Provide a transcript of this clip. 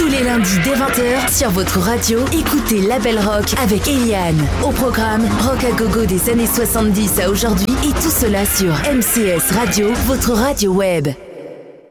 Tous les lundis dès 20h sur votre radio, écoutez Label Rock avec Eliane. Au programme, rock à gogo des années 70 à aujourd'hui et tout cela sur MCS Radio, votre radio web.